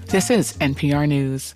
This is NPR News.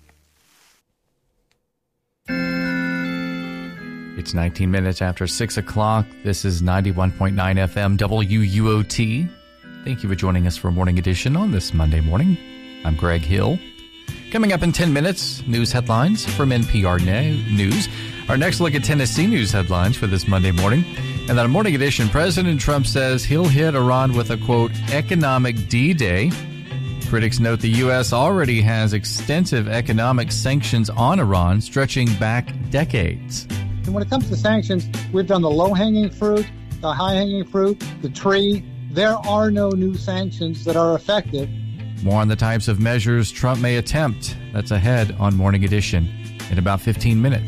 It's 19 minutes after 6 o'clock. This is 91.9 FM WUOT. Thank you for joining us for a morning edition on this Monday morning. I'm Greg Hill. Coming up in 10 minutes, news headlines from NPR News. Our next look at Tennessee news headlines for this Monday morning. And then a morning edition, President Trump says he'll hit Iran with a, quote, economic D-Day. Critics note the U.S. already has extensive economic sanctions on Iran stretching back decades. And when it comes to sanctions, we've done the low-hanging fruit, the high-hanging fruit, the tree. There are no new sanctions that are effective. More on the types of measures Trump may attempt. That's ahead on Morning Edition in about 15 minutes.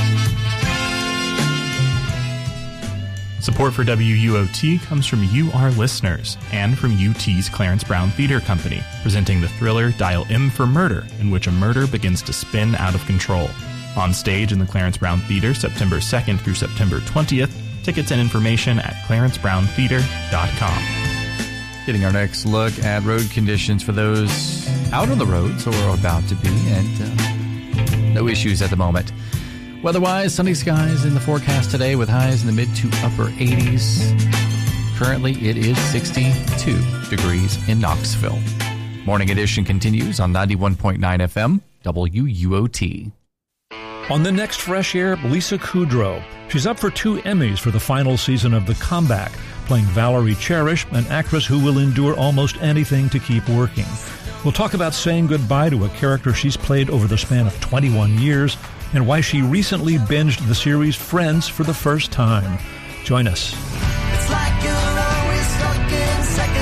Support for WUOT comes from you, our listeners, and from UT's Clarence Brown Theater Company, presenting the thriller Dial M for Murder, in which a murder begins to spin out of control. On stage in the Clarence Brown Theater September 2nd through September 20th. Tickets and information at clarencebrowntheater.com. Getting our next look at road conditions for those out on the roads or about to be, and no issues at the moment. Weather-wise, sunny skies in the forecast today with highs in the mid to upper 80s. Currently, it is 62 degrees in Knoxville. Morning Edition continues on 91.9 FM WUOT. On the next Fresh Air, Lisa Kudrow. She's up for 2 Emmys for the final season of The Comeback, playing Valerie Cherish, an actress who will endure almost anything to keep working. We'll talk about saying goodbye to a character she's played over the span of 21 years and why she recently binged the series Friends for the first time. Join us. It's like you're always stuck in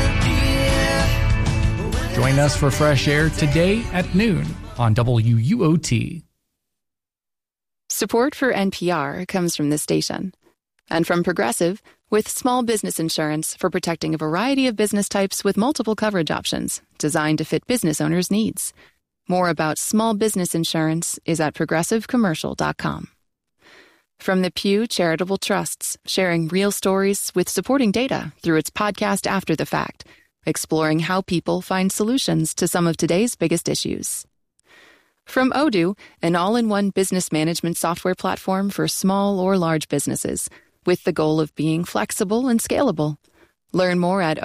second gear. Join us for Fresh Air today at noon on WUOT. Support for NPR comes from this station and from Progressive with small business insurance for protecting a variety of business types with multiple coverage options designed to fit business owners' needs. More about small business insurance is at progressivecommercial.com. From the Pew Charitable Trusts, sharing real stories with supporting data through its podcast After the Fact, exploring how people find solutions to some of today's biggest issues. From Odoo, an all-in-one business management software platform for small or large businesses, with the goal of being flexible and scalable. Learn more at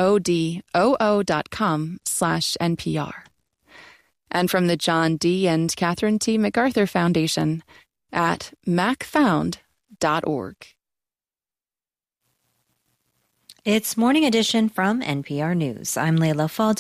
odoo.com/NPR. And from the John D. and Catherine T. MacArthur Foundation at macfound.org. It's Morning Edition from NPR News. I'm Layla Falda.